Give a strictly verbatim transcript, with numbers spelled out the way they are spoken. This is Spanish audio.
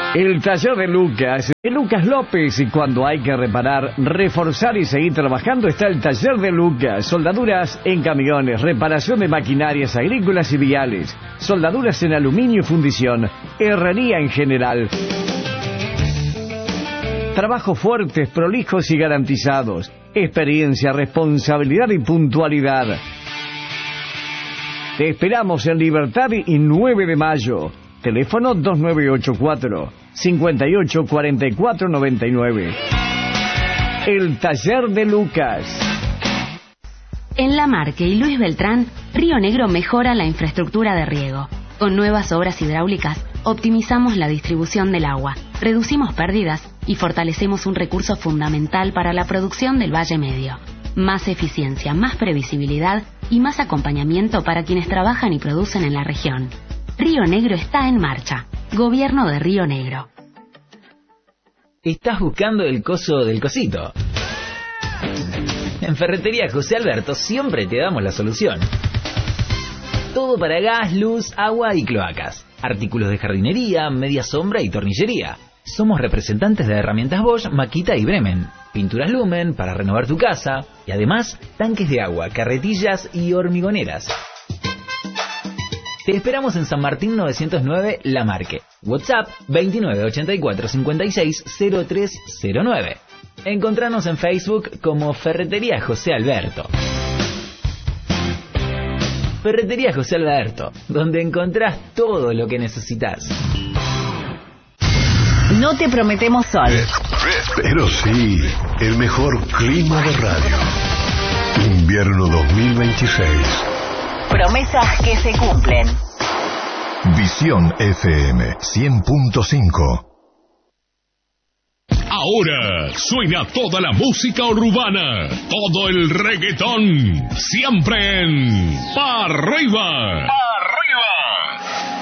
El taller de Lucas, de Lucas López, y cuando hay que reparar, reforzar y seguir trabajando está el taller de Lucas. Soldaduras en camiones, reparación de maquinarias agrícolas y viales, soldaduras en aluminio y fundición, herrería en general. Trabajos fuertes, prolijos y garantizados, experiencia, responsabilidad y puntualidad. Te esperamos en Libertad y nueve de mayo. Teléfono dos nueve ocho cuatro, cinco ocho cuatro cuatro nueve nueve. El taller de Lucas. En Lamarque y Luis Beltrán, Río Negro mejora la infraestructura de riego. Con nuevas obras hidráulicas, optimizamos la distribución del agua, reducimos pérdidas y fortalecemos un recurso fundamental para la producción del Valle Medio. Más eficiencia, más previsibilidad y más acompañamiento para quienes trabajan y producen en la región. Río Negro está en marcha. Gobierno de Río Negro. ¿Estás buscando el coso del cosito? En Ferretería José Alberto siempre te damos la solución. Todo para gas, luz, agua y cloacas. Artículos de jardinería, media sombra y tornillería. Somos representantes de herramientas Bosch, Makita y Bremen. Pinturas Lumen para renovar tu casa. Y además, tanques de agua, carretillas y hormigoneras. Te esperamos en San Martín novecientos nueve, Lamarque. WhatsApp veintinueve ochenta y cuatro cincuenta y seis cero tres cero nueve. Encontranos en Facebook como Ferretería José Alberto. Ferretería José Alberto, donde encontrás todo lo que necesitas. No te prometemos sol, pero sí, el mejor clima de radio. Invierno dos mil veintiséis. Promesas que se cumplen. Visión F M cien punto cinco. Ahora suena toda la música urbana, todo el reggaetón, siempre en Pa' Arriba.